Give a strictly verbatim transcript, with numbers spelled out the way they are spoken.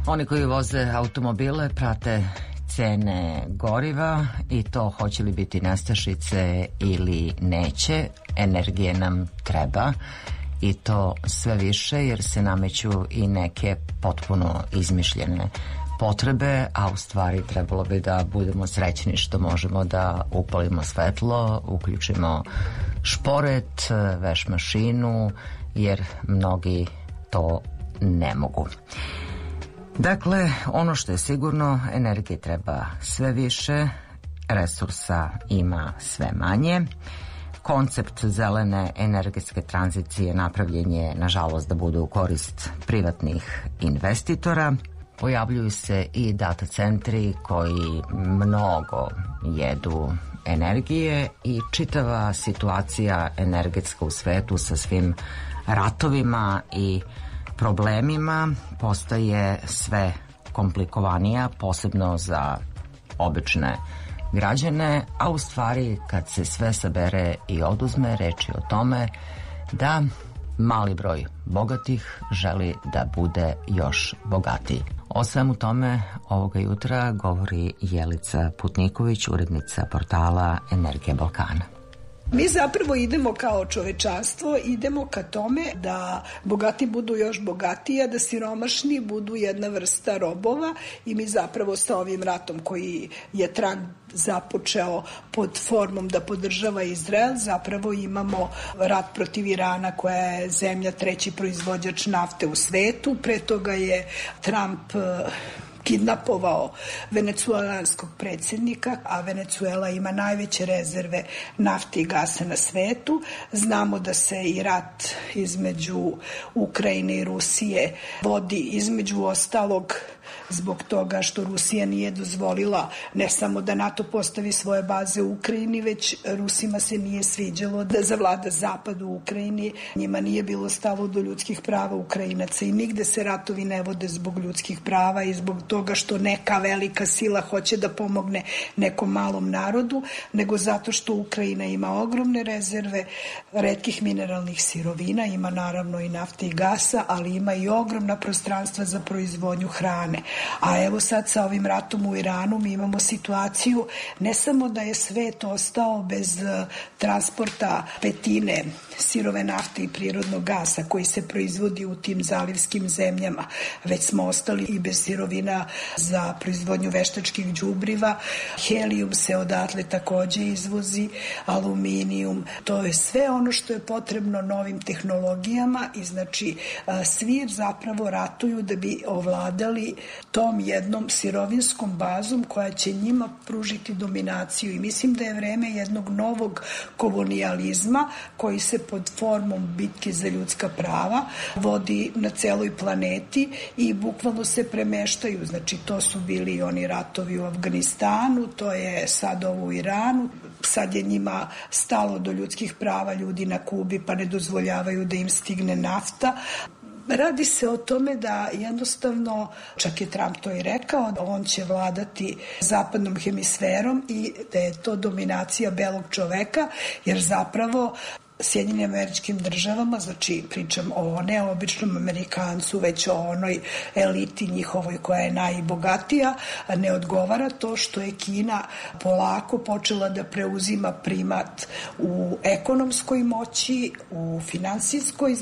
Oni koji voze automobile prate cene goriva i to hoće li biti nestašice ili neće. Energije nam treba i to sve više jer se nameću i neke potpuno izmišljene potrebe, a u stvari trebalo bi da budemo srećni što možemo da upalimo svetlo, uključimo šporet, veš mašinu, jer mnogi to ne mogu. Dakle, ono što je sigurno, energije treba sve više, resursa ima sve manje. Koncept zelene energetske tranzicije napravljen je, nažalost, da bude u korist privatnih investitora. Pojavljuju se i data centri koji mnogo jedu energije i čitava situacija energetska u svetu sa svim ratovima i problemima postaje sve komplikovanija, posebno za obične građane, a u stvari kad se sve sabere i oduzme, reč je o tome da mali broj bogatih želi da bude još bogatiji. O svemu tome ovoga jutra govori Jelica Putniković, urednica portala Energija Balkana. Mi zapravo idemo kao čovečanstvo, idemo ka tome da bogati budu još bogatiji, a da siromašni budu jedna vrsta robova i mi zapravo sa ovim ratom koji je Trump započeo pod formom da podržava Izrael, zapravo imamo rat protiv Irana koja je zemlja treći proizvođač nafte u svetu. Pre toga je Trump kidnapovao venecuelanskog predsjednika, a Venecuela ima najveće rezerve nafte i gasa na svetu. Znamo da se i rat između Ukrajine i Rusije vodi između ostalog zbog toga što Rusija nije dozvolila ne samo da NATO postavi svoje baze u Ukrajini, već Rusima se nije sviđalo da zavlada zapad u Ukrajini. Njima nije bilo stalo do ljudskih prava Ukrajinaca i nigde se ratovi ne vode zbog ljudskih prava i zbog toga što neka velika sila hoće da pomogne nekom malom narodu, nego zato što Ukrajina ima ogromne rezerve retkih mineralnih sirovina, ima naravno i nafte i gasa, ali ima i ogromna prostranstva za proizvodnju hrane. A evo sad sa ovim ratom u Iranu mi imamo situaciju ne samo da je svet ostao bez transporta petine sirove nafte i prirodnog gasa koji se proizvodi u tim zalivskim zemljama, već smo ostali i bez sirovina za proizvodnju veštačkih đubriva. Helijum se odatle takođe izvozi, aluminijum. To je sve ono što je potrebno novim tehnologijama i znači svi zapravo ratuju da bi ovladali tom jednom sirovinskom bazom koja će njima pružiti dominaciju i mislim da je vreme jednog novog kolonijalizma koji se pod formom bitke za ljudska prava vodi na celoj planeti i bukvalno se premeštaju. Znači to su bili i oni ratovi u Afganistanu, to je sad ovo u Iranu, sad je njima stalo do ljudskih prava ljudi na Kubi pa ne dozvoljavaju da im stigne nafta. Radi se o tome da jednostavno, čak je Trump to i rekao, on će vladati zapadnom hemisferom i da je to dominacija belog čoveka, jer zapravo Sjedinjenim Američkim Državama, znači pričam o ne običnom Amerikancu, već o onoj eliti njihovoj koja je najbogatija, ne odgovara to što je Kina polako počela da preuzima primat u ekonomskoj moći, u finansijskoj